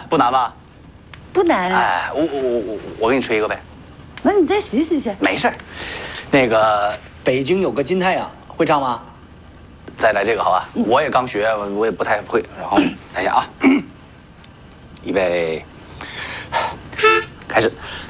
不难吧？ 不难啊。 哎，我给你吹一个呗。 那你再试试去。 没事儿，那个北京有个金太阳，会唱吗？ 再来这个好吧？我也刚学，我也不太会。然后来一下啊，预备，开始。